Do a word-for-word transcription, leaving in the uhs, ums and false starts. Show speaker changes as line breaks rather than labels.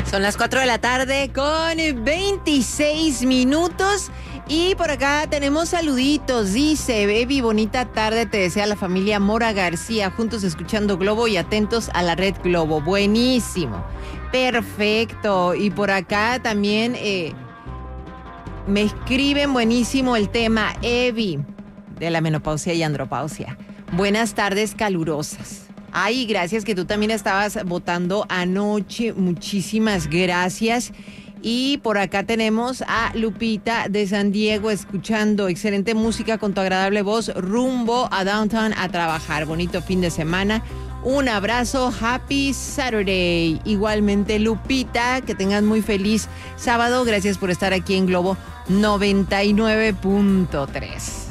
Son las cuatro de la tarde con veintiséis minutos y por acá tenemos saluditos. Dice, baby, bonita tarde, te desea la familia Mora García, juntos escuchando Globo y atentos a la red Globo. Buenísimo, perfecto. Y por acá también eh, me escriben buenísimo el tema, Evi, de la menopausia y andropausia. Buenas tardes calurosas. Ay, gracias que tú también estabas votando anoche. Muchísimas gracias. Y por acá tenemos a Lupita de San Diego escuchando excelente música con tu agradable voz rumbo a Downtown a trabajar. Bonito fin de semana. Un abrazo. Happy Saturday. Igualmente, Lupita, que tengas muy feliz sábado. Gracias por estar aquí en Globo noventa y nueve punto tres.